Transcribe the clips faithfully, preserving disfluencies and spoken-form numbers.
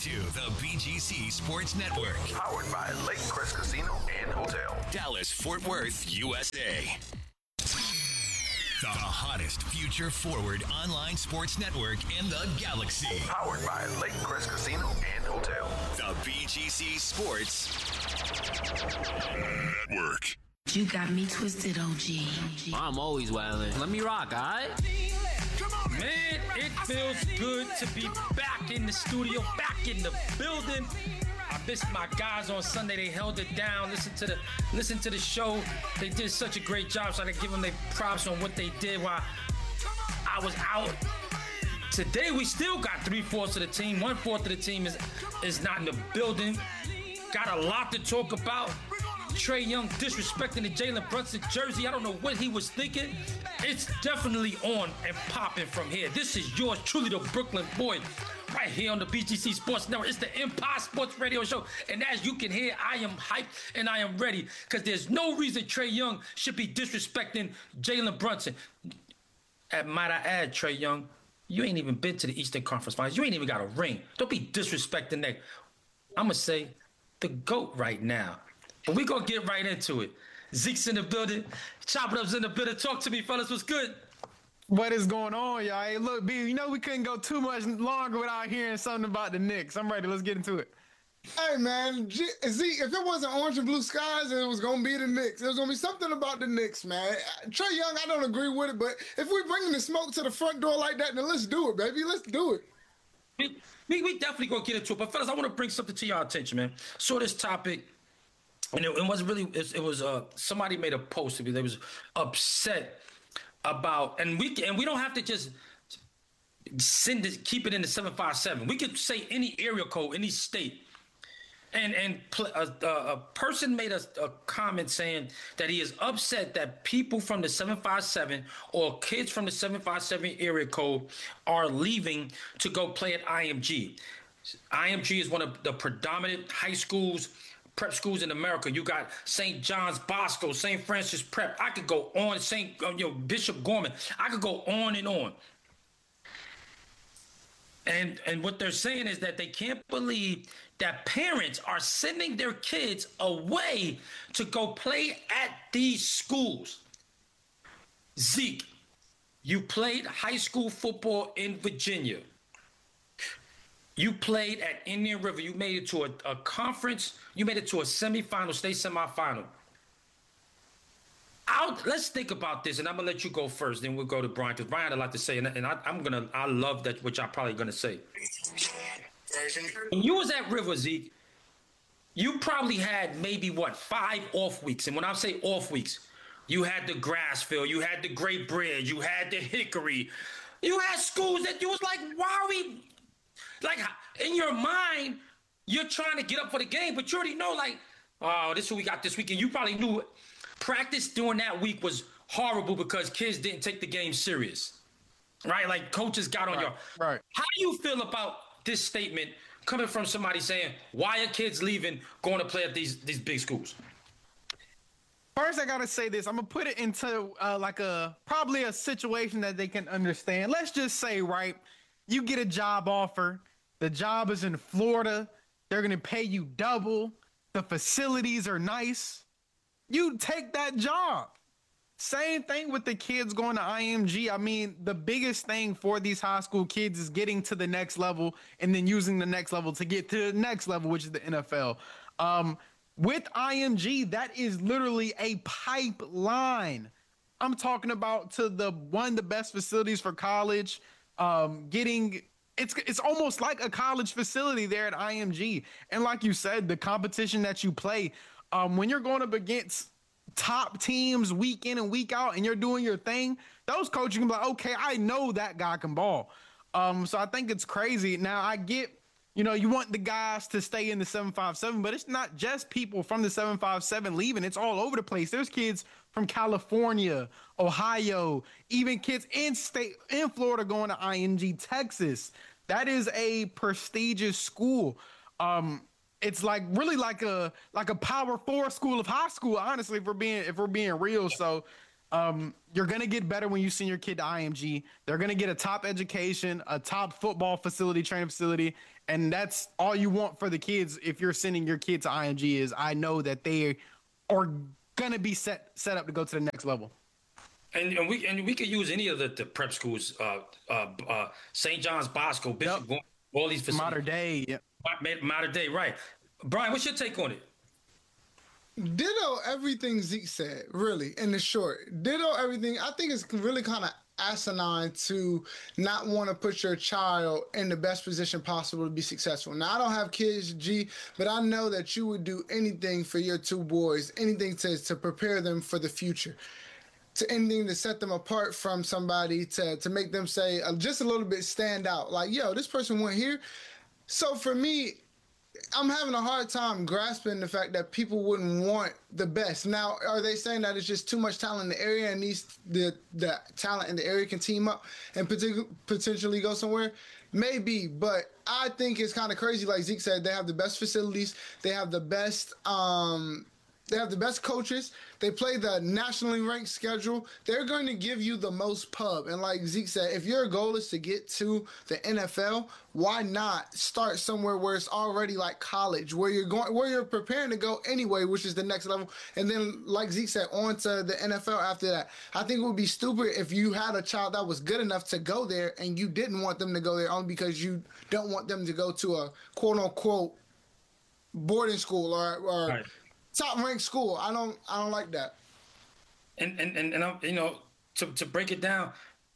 to the B G C Sports Network. Powered by Lake Crest Casino and Hotel. Dallas, Fort Worth, U S A. The hottest future forward online sports network in the galaxy. Powered by Lake Crest Casino and Hotel. The B G C Sports Network. You got me twisted, O G. I'm always wildin'. Let me rock, all right? Man, it feels good to be back in the studio, back in the building. I missed my guys on Sunday. They held it down. Listen to the listen to the show. They did such a great job, so I gotta give them their props on what they did while I was out. Today, we still got three-fourths of the team. One-fourth of the team is, is not in the building. Got a lot to talk about. Trae Young disrespecting the Jalen Brunson jersey. I don't know what he was thinking. It's definitely on and popping from here. This is yours truly, the Brooklyn boy, right here on the B G C Sports Network. It's the Empire Sports Radio Show. And as you can hear, I am hyped and I am ready because there's no reason Trae Young should be disrespecting Jalen Brunson. And might I add, Trae Young, you ain't even been to the Eastern Conference Finals. You ain't even got a ring. Don't be disrespecting that. I'm going to say the GOAT right now. But we going to get right into it. Zeke's in the building. Chop It Up's in the building. Talk to me, fellas. What's good? What is going on, y'all? Hey, look, B, you know we couldn't go too much longer without hearing something about the Knicks. I'm ready. Let's get into it. Hey, man. G- Zeke, if it wasn't orange and blue skies, it was going to be the Knicks. There was going to be something about the Knicks, man. Trae Young, I don't agree with it, but if we're bringing the smoke to the front door like that, then let's do it, baby. Let's do it. We, we, we definitely going to get into it. But, fellas, I want to bring something to your attention, man. So this topic... And it, it wasn't really, it, it was, uh, somebody made a post to me. They was upset about, and we and we don't have to just send it, keep it in the seven five seven. We could say any area code, any state. And and pl- a, a, a person made a, a comment saying that he is upset that people from the seven five seven or kids from the seven five seven area code are leaving to go play at I M G. I M G is one of the predominant high schools, prep schools in America. You got Saint John's Bosco, Saint Francis Prep. I could go on, Saint you know, Bishop Gorman. I could go on and on. And and what they're saying is that they can't believe that parents are sending their kids away to go play at these schools. Zeke, you played high school football in Virginia. You played at Indian River. You made it to a, a conference. You made it to a semifinal, state semifinal. I'll, let's think about this, and I'm gonna let you go first. Then we'll go to Brian because Brian had a lot to say, and, and I, I'm gonna. I love that, which I'm probably gonna say. When you was at River, Zeke, you probably had maybe what five off weeks, and when I say off weeks, you had the Grassville, you had the Great Bridge, you had the Hickory, you had schools that you was like, why are we? Like, in your mind, you're trying to get up for the game, but you already know, like, oh, this is what we got this weekend. You probably knew practice during that week was horrible because kids didn't take the game serious, right? Like, coaches got on right, your... Right. How do you feel about this statement coming from somebody saying, why are kids leaving, going to play at these, these big schools? First, I got to say this. I'm going to put it into, uh, like, a probably a situation that they can understand. Let's just say, right, you get a job offer. The job is in Florida. They're going to pay you double. The facilities are nice. You take that job. Same thing with the kids going to I M G. I mean, the biggest thing for these high school kids is getting to the next level and then using the next level to get to the next level, which is the N F L. Um, with I M G, that is literally a pipeline. I'm talking about to the one of the best facilities for college. Um, getting it's it's almost like a college facility there at I M G. And like you said, the competition that you play, um, when you're going up against top teams week in and week out and you're doing your thing, those coaches can be like, okay, I know that guy can ball. Um, so I think it's crazy. Now I get, you know, you want the guys to stay in the seven five seven, but it's not just people from the seven five seven leaving. It's all over the place. There's kids from California, Ohio, even kids in state in Florida going to I M G, Texas. That is a prestigious school. Um, it's like really like a like a power four school of high school, honestly, if we're being if we're being real. So Um, you're gonna get better when you send your kid to I M G. They're gonna get a top education, a top football facility, training facility, and that's all you want for the kids. If you're sending your kid to I M G, is I know that they are gonna be set set up to go to the next level. And, and we and we could use any of the, the prep schools, uh, uh, uh, Saint John's Bosco, Bishop, yep. all these facilities. Modern day, yeah. Modern day, right? Brian, what's your take on it? Ditto everything Zeke said, really, in the short. Ditto everything. I think it's really kind of asinine to not want to put your child in the best position possible to be successful. Now, I don't have kids, G, but I know that you would do anything for your two boys, anything to, to prepare them for the future, to anything to set them apart from somebody, to, to make them say, uh, just a little bit stand out. Like, yo, this person went here. So for me, I'm having a hard time grasping the fact that people wouldn't want the best. Now, are they saying that it's just too much talent in the area and these the the talent in the area can team up and partic- potentially go somewhere? Maybe, but I think it's kind of crazy. Like Zeke said, they have the best facilities, they have the best um, they have the best coaches. They play the nationally ranked schedule. They're going to give you the most pub. And like Zeke said, if your goal is to get to the N F L, why not start somewhere where it's already like college, where you're going, where you're preparing to go anyway, which is the next level. And then, like Zeke said, on to the N F L after that. I think it would be stupid if you had a child that was good enough to go there and you didn't want them to go there only because you don't want them to go to a quote unquote boarding school or, or right. top ranked school. I don't, I don't like that. And and and, and I'm, you know, to to break it down,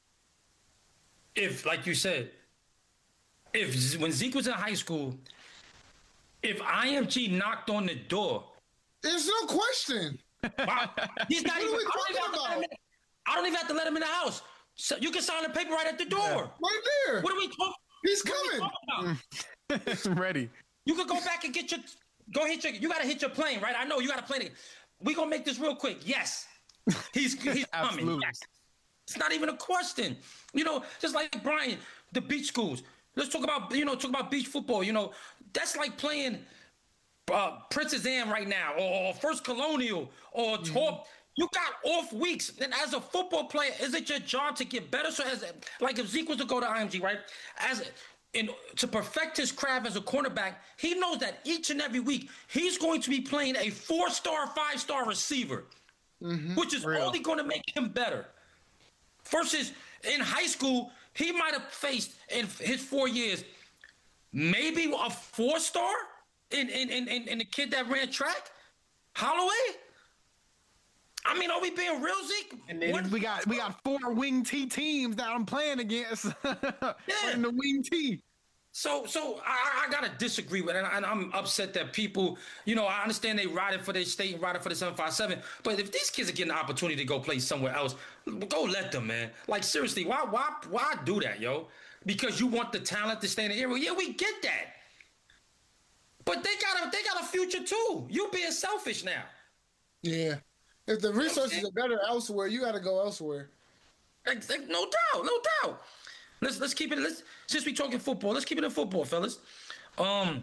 if like you said, if when Zeke was in high school, if I M G knocked on the door, there's no question. Wow, he's not even. I don't, even about? In, I don't even have to let him in the house. So you can sign the paper right at the door. Yeah. Right there. What are we talking? He's coming. It's ready. You could go back and get your. Go hit your. You got to hit your plane, right? I know you got to plane. We gonna make this real quick. Yes. He's he's coming. Yes. It's not even a question. You know, just like Brian, the beach schools. Let's talk about, you know, talk about beach football. You know, that's like playing uh, Princess Anne right now, or, or First Colonial, or mm-hmm. Top. You got off weeks. And as a football player, is it your job to get better? So as like if Zeke was to go to I M G, right? As in to perfect his craft as a cornerback, he knows that each and every week he's going to be playing a four-star, five-star receiver. Mm-hmm. Which is Real. only going to make him better. Versus in high school, he might have faced in his four years maybe a four-star in in, in, in the kid that ran track, Holloway. I mean, are we being real, Zeke? And then what? we got we got four wing T teams that I'm playing against. Yeah. In the wing T. So, so I, I gotta disagree with it, and I'm upset that people, you know, I understand they riding for their state and riding for the seven five seven, but if these kids are getting an opportunity to go play somewhere else, go let them, man. Like seriously, why, why, why do that, yo? Because you want the talent to stay in the area. Yeah, we get that, but they got a, they got a future too. You being selfish now. Yeah, if the resources are better elsewhere, you got to go elsewhere. Like, like, no doubt, no doubt. Let's let's keep it. Let's since we talking football, let's keep it in football, fellas. Um,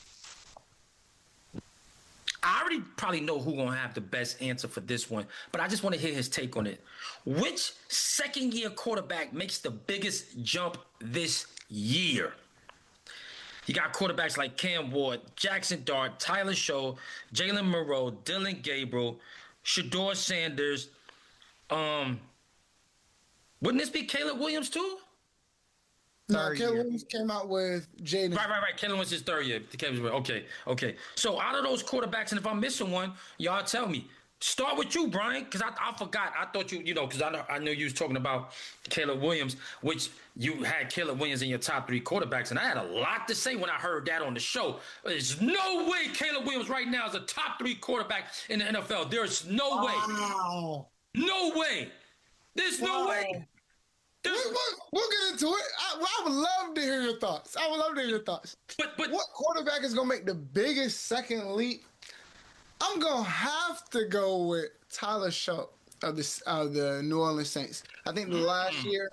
I already probably know who gonna have the best answer for this one, but I just want to hear his take on it. Which second-year quarterback makes the biggest jump this year? You got quarterbacks like Cam Ward, Jackson Dart, Tyler Show, Jalen Moreau, Dylan Gabriel, Shedeur Sanders. Um, wouldn't this be Caleb Williams too? No, Caleb Williams came out with Jaden. Right, right, right. Caleb was his third year. Okay, okay. So out of those quarterbacks, and if I'm missing one, y'all tell me. Start with you, Brian, because I, I forgot. I thought you, you know, because I know, I knew you was talking about Caleb Williams, which you had Caleb Williams in your top three quarterbacks, and I had a lot to say when I heard that on the show. There's no way Caleb Williams right now is a top three quarterback in the N F L. There's no wow. way. No way. There's wow. no way. We'll, we'll, we'll get into it. I, I would love to hear your thoughts. I would love to hear your thoughts. But, but what quarterback is going to make the biggest second leap? I'm going to have to go with Tyler Show of the, of the New Orleans Saints. I think the mm. last year,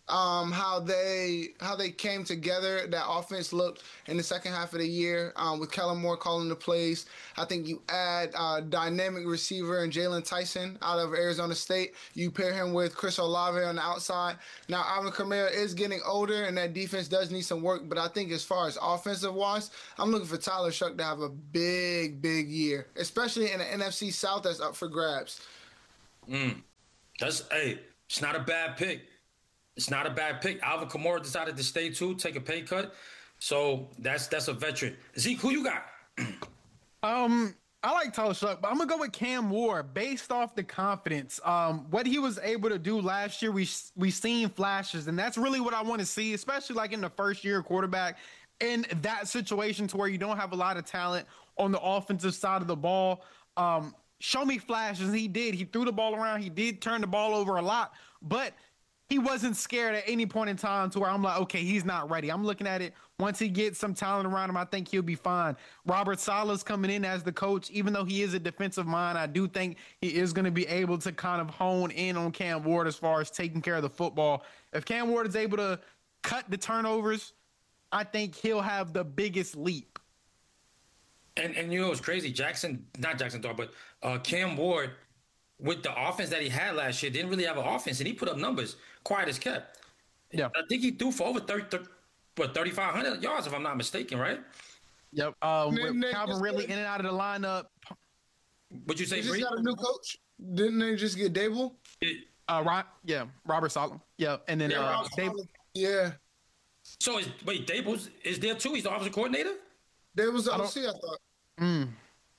um, how they how they came together. That offense looked in the second half of the year um, with Kellen Moore calling the plays. I think you add uh, dynamic receiver and Jalen Tyson out of Arizona State. You pair him with Chris Olave on the outside. Now, Alvin Kamara is getting older, and that defense does need some work. But I think as far as offensive-wise, I'm looking for Tyler Shough to have a big, big year, especially in the N F C South that's up for grabs. Mm. That's, hey, it's not a bad pick. It's not a bad pick. Alvin Kamara decided to stay too, take a pay cut. So that's that's a veteran. Zeke, who you got? Um, I like Tyler Shough, but I'm gonna go with Cam Ward based off the confidence. Um, what he was able to do last year, we we seen flashes, and that's really what I want to see, especially like in the first year quarterback in that situation to where you don't have a lot of talent on the offensive side of the ball. Um, show me flashes. He did. He threw the ball around. He did turn the ball over a lot, but he wasn't scared at any point in time to where I'm like, okay, he's not ready. I'm looking at it. Once he gets some talent around him, I think he'll be fine. Robert Saleh's coming in as the coach. Even though he is a defensive mind, I do think he is going to be able to kind of hone in on Cam Ward as far as taking care of the football. If Cam Ward is able to cut the turnovers, I think he'll have the biggest leap. And and you know what's crazy? Jackson, not Jackson Dart, but uh, Cam Ward, with the offense that he had last year, didn't really have an offense, and he put up numbers, quiet as kept. Yeah. I think he threw for over thirty, thirty what, thirty-five hundred yards, if I'm not mistaken, right? Yep. Um, Nick, with Nick, Calvin just Ridley get- in and out of the lineup. Would you say They just Bree? got a new coach. Didn't they just get Dable? Uh, Ron, yeah, Robert Saleh. Yeah, and then Yeah, uh, Robert Dave, Yeah. So is wait, Daboll's is there too? He's the offensive coordinator? Dable's the I O don't- C, I thought. mm,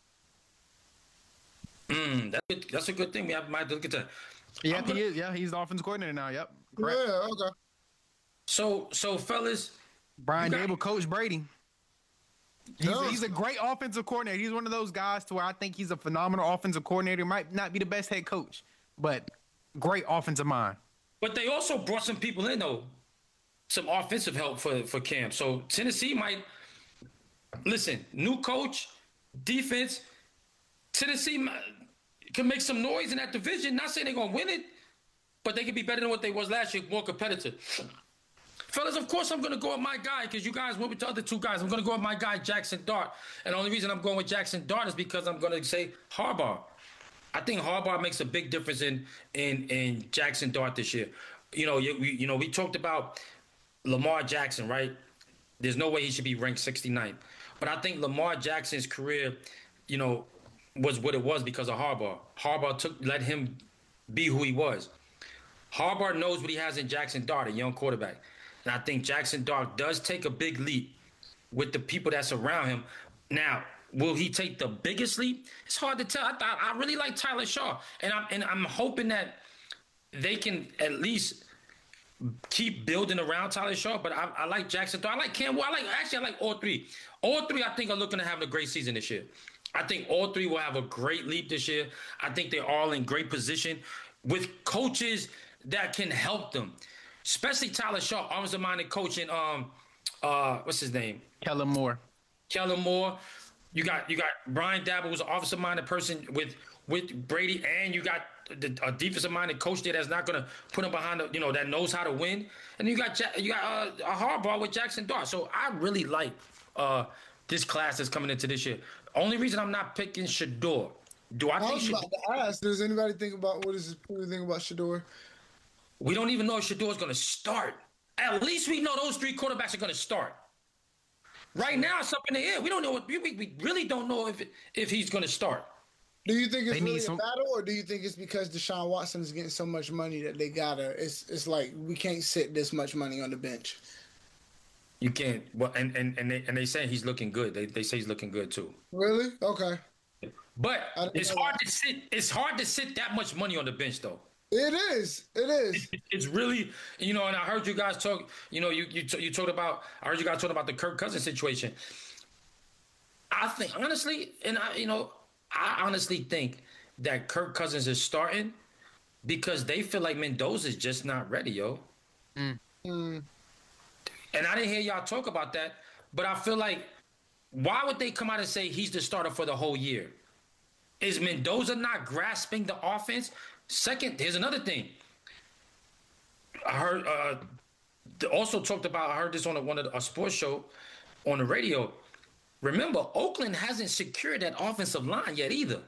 Mm, that's good. That's a good thing. We have, might look at that. yeah, I'm he gonna- is. Yeah, he's the offensive coordinator now. Yep. Correct. Yeah, okay. So so fellas, Brian You got- Dable, Coach Brady. He's, Yeah. he's a great offensive coordinator. He's one of those guys to where I think he's a phenomenal offensive coordinator. Might not be the best head coach, but great offensive mind. but they also brought some people in though, some offensive help for for Cam. So Tennessee might listen. New coach, defense. Tennessee might, can make some noise in that division. Not saying they're gonna win it, but they can be better than what they was last year, more competitive. Fellas, of course I'm going to go with my guy because you guys went with the other two guys. I'm going to go with my guy, Jackson Dart. And the only reason I'm going with Jackson Dart is because I'm going to say Harbaugh. I think Harbaugh makes a big difference in in in Jackson Dart this year. You know, you, you know, we talked about Lamar Jackson, right? There's no way he should be ranked sixty-ninth. But I think Lamar Jackson's career, you know, was what it was because of Harbaugh. Harbaugh took let him be who he was. Harbaugh knows what he has in Jackson Dart, a young quarterback. And I think Jackson Dart does take a big leap with the people that surround him. Now, will he take the biggest leap? It's hard to tell. I thought I really like Tyler Shough, and I'm and I'm hoping that they can at least keep building around Tyler Shough. But I, I like Jackson Dart. I like Cam. I like actually I like all three. All three I think are looking to have a great season this year. I think all three will have a great leap this year. I think they're all in great position with coaches that can help them. Especially Tyler Shough, offensive-minded coach, and um, uh, what's his name? Kellen Moore. Kellen Moore. You got you got Brian Dabble, who's an offensive-minded person with with Brady, and you got the, a defensive-minded coach there that's not going to put him behind the, you know, that knows how to win. And you got ja- you got uh, a Harbaugh with Jackson Dart. So I really like uh, this class that's coming into this year. Only reason I'm not picking Shedeur. Do I, I think was Shedeur? about to ask, does anybody think about what does people think about Shedeur? We don't even know if Shedeur is going to start. At least we know those three quarterbacks are going to start. Right now, it's up in the air. We don't know. What, we, we really don't know if it, if he's going to start. Do you think it's They need really some- a battle, or do you think it's because Deshaun Watson is getting so much money that they gotta? It's it's like we can't sit this much money on the bench. You can't. Well, and and and they and they say he's looking good. They they say he's looking good too. Really? Okay. But I didn't it's know hard that. to sit. It's hard to sit that much money on the bench though. It is. It is. It's really, you know, and I heard you guys talk, you know, you you, t- you talked about, I heard you guys talk about the Kirk Cousins situation. I think, honestly, and I, you know, I honestly think that Kirk Cousins is starting because they feel like Mendoza's just not ready, yo. Mm. And I didn't hear y'all talk about that, but I feel like, why would they come out and say he's the starter for the whole year? Is Mendoza not grasping the offense? Second, here's another thing. I heard uh, also talked about, I heard this on a, one of the, a sports show on the radio. Remember, Oakland hasn't secured that offensive line yet either.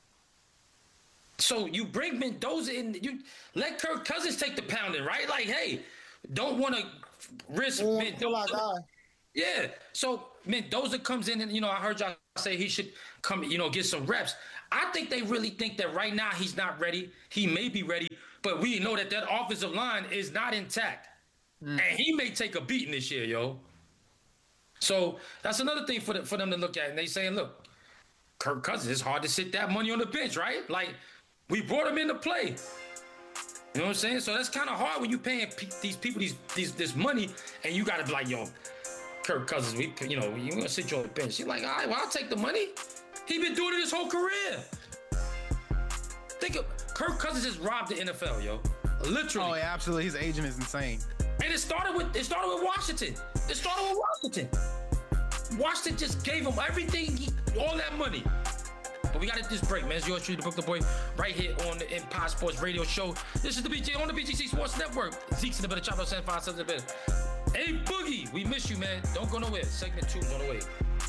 So you bring Mendoza in, you let Kirk Cousins take the pounding, right? Like, hey, don't want to risk Yeah, Mendoza. Yeah. So Mendoza comes in and, you know, I heard y'all say he should come, you know, get some reps. I think they really think that right now he's not ready. He may be ready, but we know that that offensive line is not intact. Mm. And he may take a beating this year, yo. So that's another thing for, the, for them to look at. And they saying, look, Kirk Cousins, it's hard to sit that money on the bench, right? Like, we brought him into play. You know what I'm saying? So that's kind of hard when you're paying pe- these people these, these this money, and you got to be like, yo, Kirk Cousins, we, you know, you're going to sit you on the bench. He's like, all right, well, I'll take the money. He been doing it his whole career. Think of Kirk Cousins just robbed the N F L, yo. Literally. Oh, yeah, absolutely. His agent is insane. And it started with it started with Washington. It started with Washington. Washington just gave him everything, he, all that money. But we got to this break, man. It's yours truly, the Brooklyn Boy, right here on the Empire Sports Radio Show. This is the B G on the B G C Sports Network. Zeke's in the better, Chopper seven five seven better. Hey, Boogie, we miss you, man. Don't go nowhere. Segment two is on the way.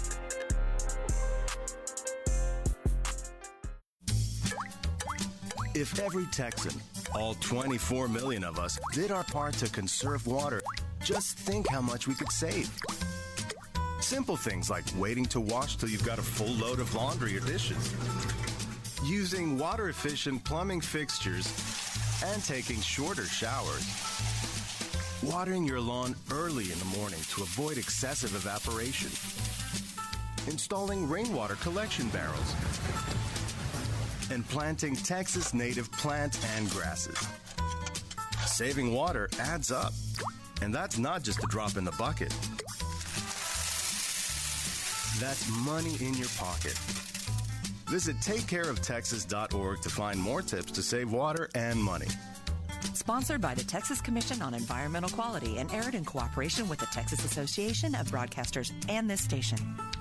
If every Texan, all twenty-four million of us, did our part to conserve water, just think how much we could save. Simple things like waiting to wash till you've got a full load of laundry or dishes, using water-efficient plumbing fixtures, and taking shorter showers, watering your lawn early in the morning to avoid excessive evaporation, installing rainwater collection barrels, and planting Texas native plants and grasses. Saving water adds up, and that's not just a drop in the bucket. That's money in your pocket. Visit take care of texas dot org to find more tips to save water and money. Sponsored by the Texas Commission on Environmental Quality and aired in cooperation with the Texas Association of Broadcasters and this station.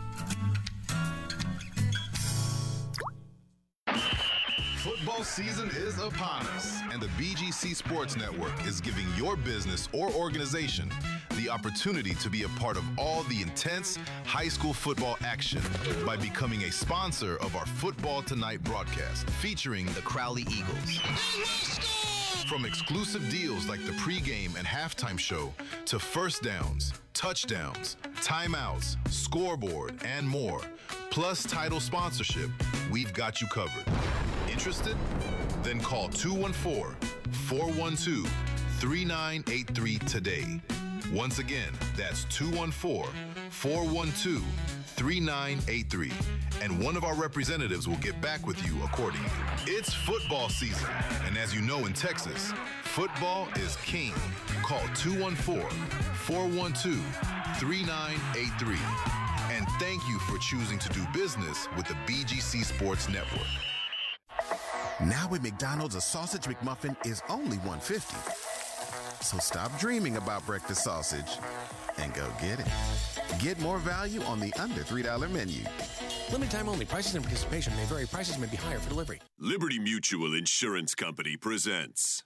Football season is upon us, and the B G C Sports Network is giving your business or organization the opportunity to be a part of all the intense high school football action by becoming a sponsor of our Football Tonight broadcast featuring the Crowley Eagles. From exclusive deals like the pregame and halftime show to first downs, touchdowns, timeouts, scoreboard, and more, plus title sponsorship, we've got you covered. Interested? Then call two one four, four one two, three nine eight three today. Once again, that's two one four, four one two, three nine eight three. And one of our representatives will get back with you accordingly. It's football season. And as you know in Texas, football is king. Call two one four, four one two, three nine eight three. And thank you for choosing to do business with the B G C Sports Network. Now at McDonald's, a sausage McMuffin is only one fifty. So stop dreaming about breakfast sausage and go get it. Get more value on the under three dollar menu. Limited time only. Prices and participation may vary. Prices may be higher for delivery. Liberty Mutual Insurance Company presents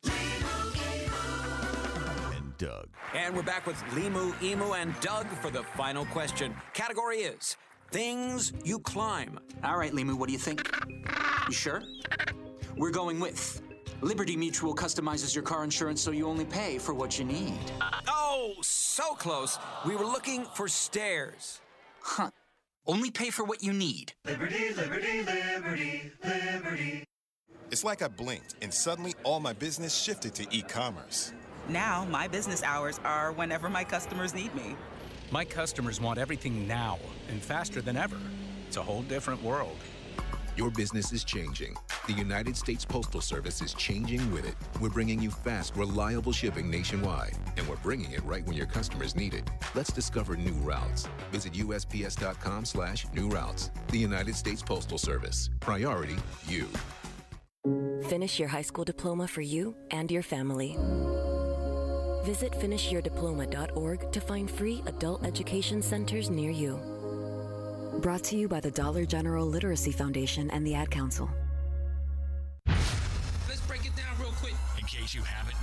and Doug. And we're back with Limu, Emu, and Doug for the final question. Category is things you climb. All right, Limu, what do you think? You sure? We're going with Liberty Mutual customizes your car insurance so you only pay for what you need. Oh, so close. We were looking for stairs. Huh. Only pay for what you need. Liberty, liberty, liberty, liberty. It's like I blinked and suddenly all my business shifted to e-commerce. Now my business hours are whenever my customers need me. My customers want everything now and faster than ever. It's a whole different world. Your business is changing. The United States Postal Service is changing with it. We're bringing you fast, reliable shipping nationwide, and we're bringing it right when your customers need it. Let's discover new routes. Visit U S P S dot com slash new routes. The United States Postal Service. Priority, you. Finish your high school diploma for you and your family. Visit finish your diploma dot org to find free adult education centers near you. Brought to you by the Dollar General Literacy Foundation and the Ad Council. Let's break it down real quick. In case you haven't been listening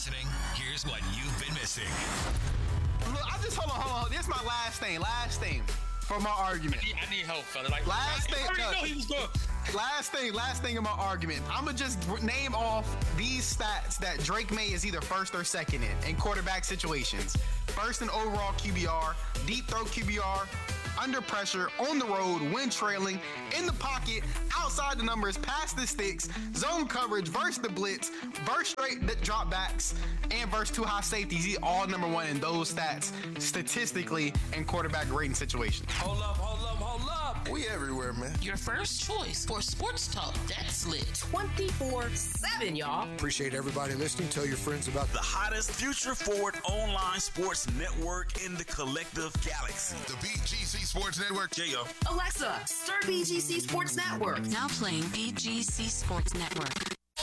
listening, here's what you've been missing. Look, I just hold on, hold on. This is my last thing, last thing for my argument. I need, I need help, fella. Like, last I, thing. I already no, know he was going. Last thing, last thing in my argument. I'm gonna just name off these stats that Drake May is either first or second in in quarterback situations. First in overall Q B R, deep throw Q B R, under pressure, on the road, when trailing, in the pocket, outside the numbers, past the sticks, zone coverage, versus the blitz, versus straight drop backs, and versus two high safeties. He's all number one in those stats statistically in quarterback rating situations. Hold up, hold up, hold up. We everywhere, man. Your first choice for sports talk that's lit twenty-four seven, y'all. Appreciate everybody listening. Tell your friends about the hottest future forward online sports network in the collective galaxy. The B G C Sports Network. J O. Alexa, start B G C Sports Network. Now playing B G C Sports Network.